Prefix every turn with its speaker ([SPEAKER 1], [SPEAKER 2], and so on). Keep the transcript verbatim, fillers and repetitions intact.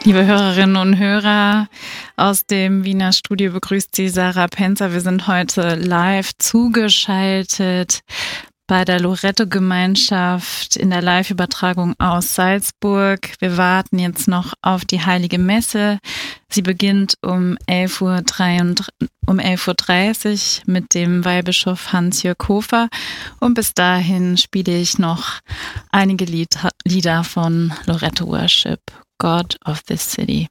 [SPEAKER 1] Liebe Hörerinnen und Hörer, aus dem Wiener Studio begrüßt Sie Sarah Penzer. Wir sind heute live zugeschaltet bei der Loretto-Gemeinschaft in der Live-Übertragung aus Salzburg. Wir warten jetzt noch auf die Heilige Messe. Sie beginnt um elf Uhr dreißig mit dem Weihbischof Hans-Jörg Hofer. Und bis dahin spiele ich noch einige Lied- Lieder von Loretto Worship, God of this City.